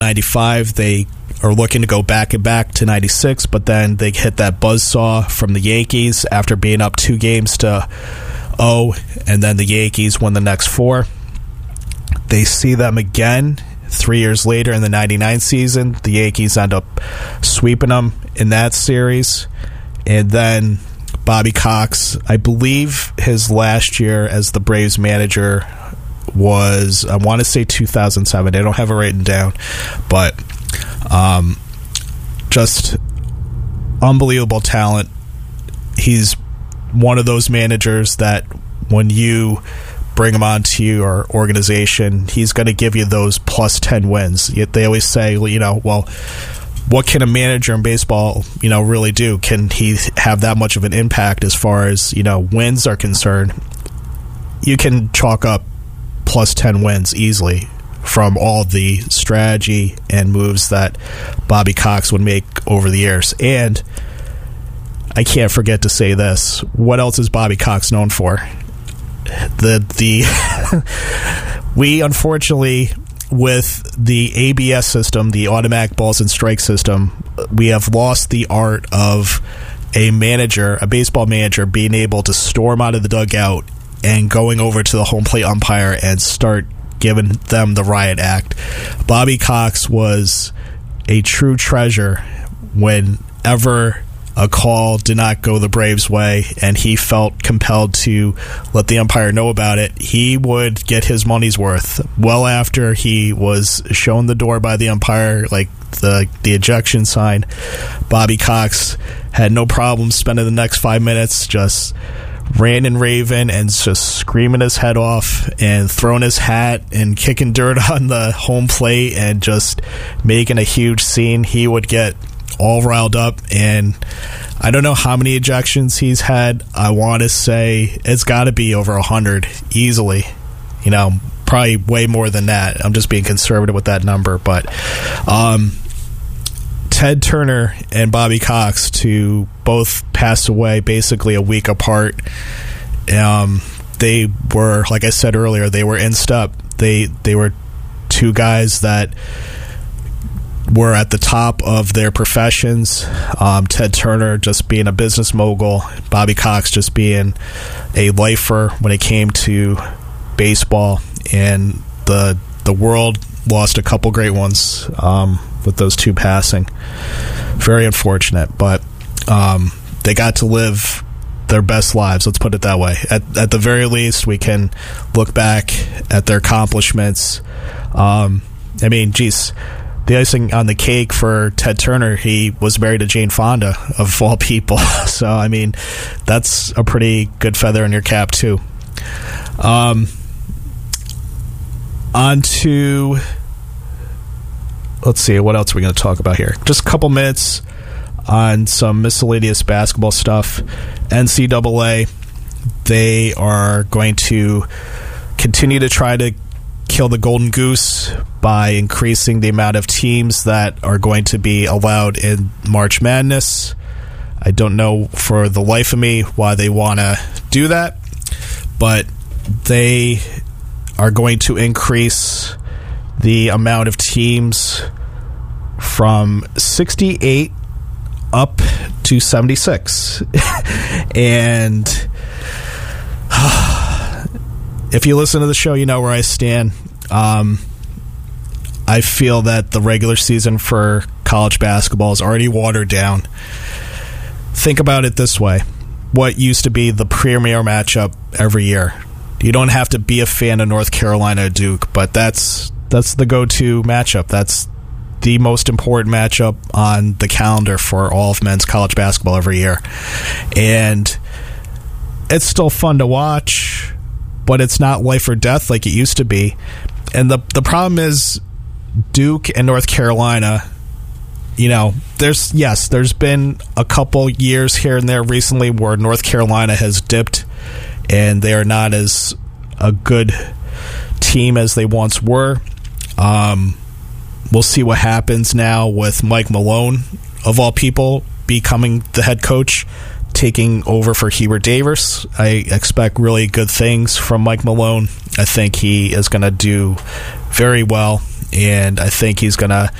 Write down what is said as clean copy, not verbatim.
95, they are looking to go back and back to 96, but then they hit that buzzsaw from the Yankees after being up 2-0, and then the Yankees won the next 4. They see them again 3 years later in the 99 season. The Yankees end up sweeping them in that series. And then Bobby Cox, I believe his last year as the Braves manager was, I want to say 2007. I don't have it written down, but just unbelievable talent. He's one of those managers that when you bring him onto your organization, he's going to give you those plus 10 wins. Yet they always say, well, what can a manager in baseball, really do? Can he have that much of an impact as far as, wins are concerned? You can chalk up plus 10 wins easily from all the strategy and moves that Bobby Cox would make over the years. And I can't forget to say this. What else is Bobby Cox known for? We unfortunately, with the ABS system, the automatic balls and strike system, we have lost the art of a baseball manager, being able to storm out of the dugout and going over to the home plate umpire and start giving them the riot act. Bobby Cox was a true treasure whenever a call did not go the Braves' way and he felt compelled to let the umpire know about it. He would get his money's worth well after he was shown the door by the umpire, like the ejection sign. Bobby Cox had no problem spending the next 5 minutes just ranting and raving and just screaming his head off and throwing his hat and kicking dirt on the home plate and just making a huge scene. He would get all riled up, and I don't know how many ejections he's had. I want to say it's got to be over 100 easily. Probably way more than that. I'm just being conservative with that number, but Ted Turner and Bobby Cox to both pass away basically a week apart. They were, like I said earlier, they were in step. They were two guys that were at the top of their professions. Ted Turner just being a business mogul, Bobby Cox just being a lifer when it came to baseball, and the world lost a couple great ones with those two passing. Very unfortunate, but they got to live their best lives, let's put it that way. At the very least, we can look back at their accomplishments. The icing on the cake for Ted Turner, he was married to Jane Fonda, of all people. So, that's a pretty good feather in your cap, too. On to, let's see, what else are we going to talk about here? Just a couple minutes on some miscellaneous basketball stuff. NCAA, they are going to continue to try to kill the golden goose by increasing the amount of teams that are going to be allowed in March Madness. I don't know for the life of me why they want to do that, but they are going to increase the amount of teams from 68 up to 76. And if you listen to the show, you know where I stand. I feel that the regular season for college basketball is already watered down. Think about it this way. What used to be the premier matchup every year? You don't have to be a fan of North Carolina or Duke, but that's the go-to matchup. That's the most important matchup on the calendar for all of men's college basketball every year. And it's still fun to watch, but it's not life or death like it used to be. And the problem is Duke and North Carolina, there's been a couple years here and there recently where North Carolina has dipped and they are not as a good team as they once were. We'll see what happens now with Mike Malone, of all people, becoming the head coach, taking over for Hubert Davis. I expect really good things from Mike Malone. I think he is going to do very well and I think he's going to